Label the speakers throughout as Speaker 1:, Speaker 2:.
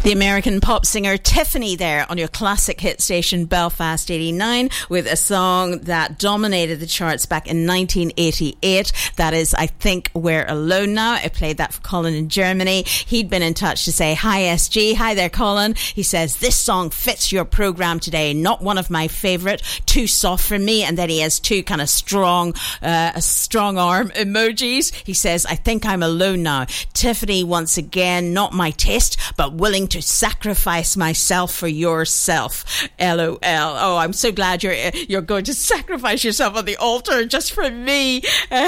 Speaker 1: The American pop singer Tiffany there on your classic hit station Belfast 89 with a song that dominated the charts back in 1988. That is, I Think We're Alone Now. I played that for Colin in Germany. He'd been in touch to say, hi SG, hi there Colin. He says, this song fits your program today. Not one of my favourite, too soft for me. And then he has two kind of strong arm emojis. He says, I think I'm alone now. Tiffany, once again, not my taste, but willing to sacrifice myself for yourself. LOL. Oh, I'm so glad you're going to sacrifice yourself on the altar just for me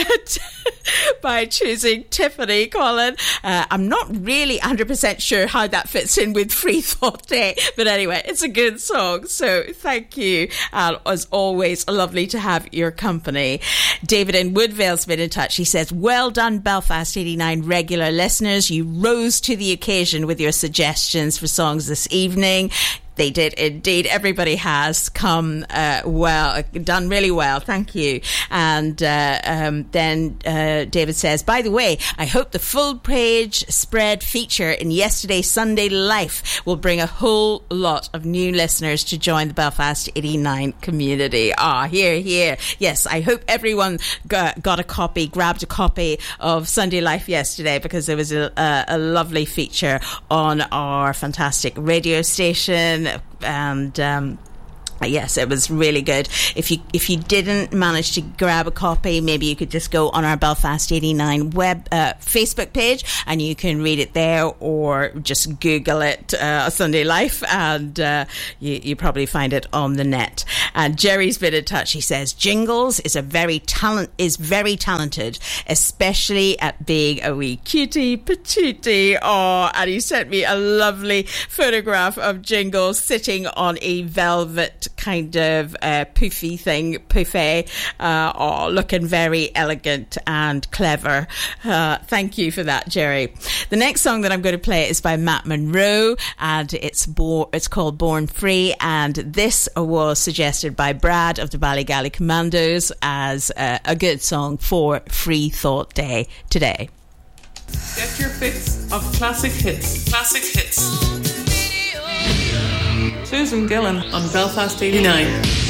Speaker 1: by choosing Tiffany, Colin. I'm not really 100% sure how that fits in with Free Thought Day, but anyway, it's a good song, so thank you. As always, lovely to have your company. David in Woodvale's been in touch. He says, well done, Belfast 89 regular listeners. You rose to the occasion with your suggestions for songs this evening. They did indeed. Everybody has come done really well. Thank you. And then David says, by the way, I hope the full page spread feature in yesterday's Sunday Life will bring a whole lot of new listeners to join the Belfast 89 community. Here. Yes, I hope everyone grabbed a copy of Sunday Life yesterday, because there was a lovely feature on our fantastic radio station. And yes, it was really good. If you didn't manage to grab a copy, maybe you could just go on our Belfast 89 Facebook page and you can read it there, or just Google it, Sunday Life, and you probably find it on the net. And Jerry's been in touch. He says Jingles is very talented, especially at being a wee cutie patootie. Oh, and he sent me a lovely photograph of Jingles sitting on a velvet kind of poofy thing, poofy, looking very elegant and clever. Thank you for that, Jerry. The next song that I'm going to play is by Matt Monro, and it's called Born Free, and this was suggested by Brad of the Ballygally Commandos as a good song for Free Thought Day today.
Speaker 2: Get your fix of classic hits. Classic hits. Susan Gillan on Belfast 89.